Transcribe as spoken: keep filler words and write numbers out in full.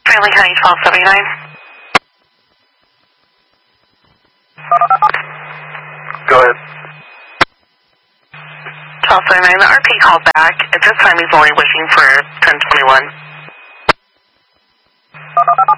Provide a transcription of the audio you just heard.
Franklin County twelve seventy-nine. Go ahead. twelve seventy-nine, the R P called back. At this time, he's only wishing for ten twenty-one.